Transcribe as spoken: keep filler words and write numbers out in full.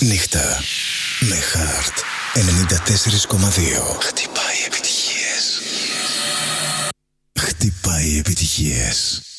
Νύχτα με Heart ενενήντα τέσσερα κόμμα δύο. Χτυπάει επιτυχίες. Χτυπάει επιτυχίες.